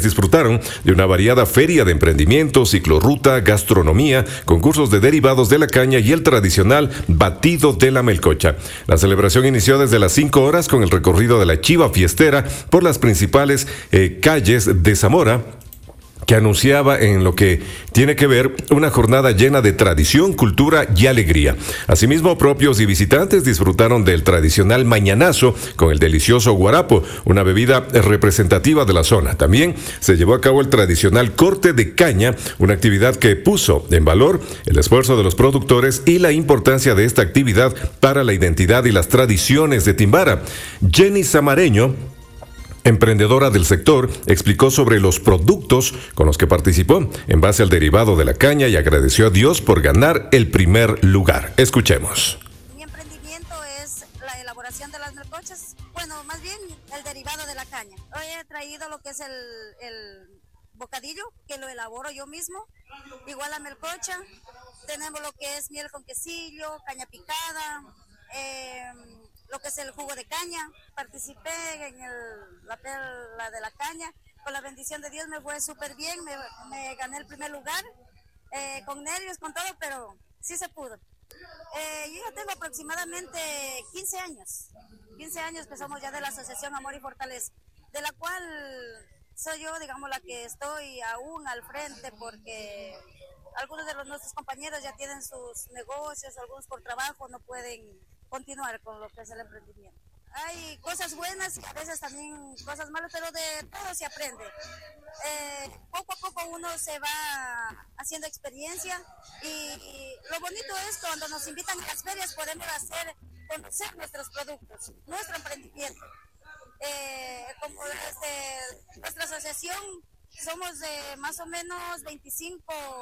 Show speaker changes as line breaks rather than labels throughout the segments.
disfrutaron de una variada feria de emprendimientos, ciclorruta, gastronomía, concursos de derivados de la caña y el tradicional batido de la melcocha. La celebración inició desde las 5 horas con el recorrido de la chiva fiestera por las principales calles de Zamora, que anunciaba en lo que tiene que ver una jornada llena de tradición, cultura y alegría. Asimismo, propios y visitantes disfrutaron del tradicional mañanazo con el delicioso guarapo, una bebida representativa de la zona. También se llevó a cabo el tradicional corte de caña, una actividad que puso en valor el esfuerzo de los productores y la importancia de esta actividad para la identidad y las tradiciones de Timbara. Jenny Samareño, emprendedora del sector, explicó sobre los productos con los que participó en base al derivado de la caña y agradeció a Dios por ganar el primer lugar. Escuchemos.
Mi emprendimiento es la elaboración de las melcochas, bueno, más bien el derivado de la caña. Hoy he traído lo que es el bocadillo, que lo elaboro yo mismo, igual la melcocha, tenemos lo que es miel con quesillo, caña picada, lo que es el jugo de caña. Participé en la perla de la caña, con la bendición de Dios me fue súper bien, me gané el primer lugar, con nervios, con todo, pero sí se pudo. Yo ya tengo aproximadamente 15 años que somos ya de la Asociación Amor y Fortaleza, de la cual soy yo, digamos, la que estoy aún al frente, porque algunos de nuestros compañeros ya tienen sus negocios, algunos por trabajo no pueden continuar con lo que es el emprendimiento. Hay cosas buenas y a veces también cosas malas, pero de todo se aprende. Poco a poco uno se va haciendo experiencia y lo bonito es cuando nos invitan a las ferias podemos hacer conocer nuestros productos, nuestro emprendimiento. Como desde nuestra asociación somos de más o menos 25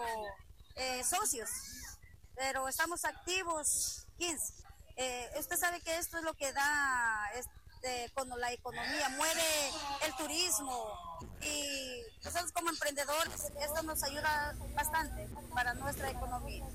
socios, pero estamos activos 15. Usted sabe que esto es lo que da con la economía, mueve el turismo y nosotros como emprendedores esto nos ayuda bastante para nuestra economía.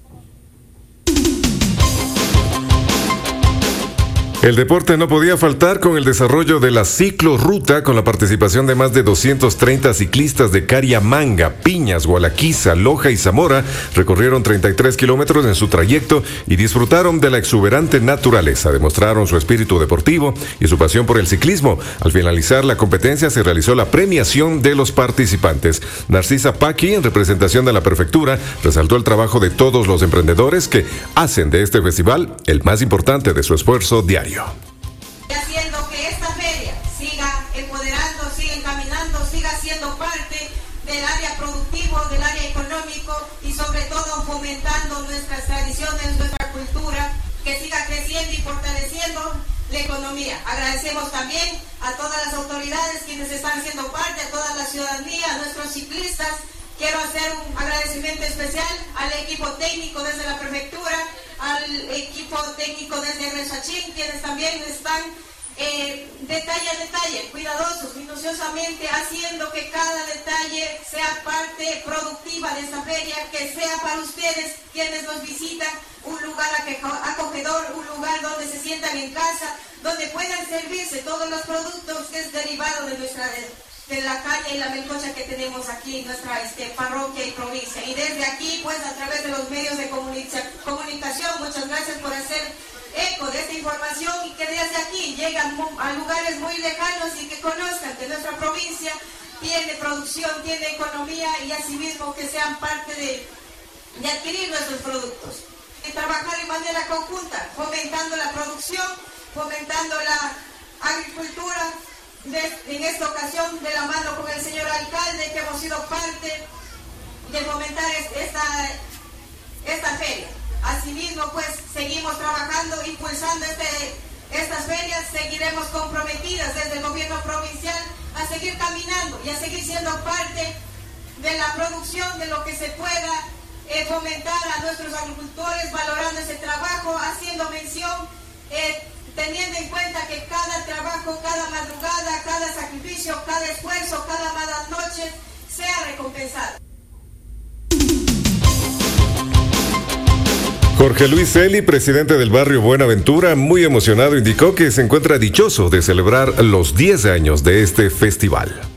El deporte no podía faltar con el desarrollo de la ciclorruta, con la participación de más de 230 ciclistas de Cariamanga, Piñas, Gualaquiza, Loja y Zamora. Recorrieron 33 kilómetros en su trayecto y disfrutaron de la exuberante naturaleza. Demostraron su espíritu deportivo y su pasión por el ciclismo. Al finalizar la competencia se realizó la premiación de los participantes. Narcisa Paqui, en representación de la prefectura, resaltó el trabajo de todos los emprendedores que hacen de este festival el más importante de su esfuerzo diario.
Haciendo que esta feria siga empoderando, siga encaminando, siga siendo parte del área productivo, del área económico y sobre todo fomentando nuestras tradiciones, nuestra cultura, que siga creciendo y fortaleciendo la economía. Agradecemos también a todas las autoridades quienes están siendo parte, a toda la ciudadanía, a nuestros ciclistas. Quiero hacer un agradecimiento especial al equipo técnico desde la prefectura, al equipo técnico desde Resachín, quienes también están detalle a detalle, cuidadosos, minuciosamente, haciendo que cada detalle sea parte productiva de esta feria, que sea para ustedes quienes nos visitan un lugar acogedor, un lugar donde se sientan en casa, donde puedan servirse todos los productos que es derivado de la caña y la melcocha que tenemos aquí en nuestra parroquia y provincia. Y desde aquí, pues a través de los medios de comunicación, muchas gracias por hacer eco de esta información y que desde aquí llegan a lugares muy lejanos y que conozcan que nuestra provincia tiene producción, tiene economía y asimismo que sean parte de adquirir nuestros productos. Y trabajar en manera conjunta, fomentando la producción, fomentando la agricultura, en esta ocasión de la mano con el señor alcalde, que hemos sido parte de fomentar esta feria. Asimismo, pues seguimos trabajando, impulsando estas ferias, seguiremos comprometidas desde el gobierno provincial a seguir caminando y a seguir siendo parte de la producción, de lo que se pueda fomentar a nuestros agricultores, valorando ese trabajo, haciendo mención, teniendo en cuenta que cada trabajo, cada madrugada, cada sacrificio, cada esfuerzo, cada malas noches sea recompensado.
Jorge Luis Eli, presidente del barrio Buenaventura, muy emocionado, indicó que se encuentra dichoso de celebrar los 10 años de este festival.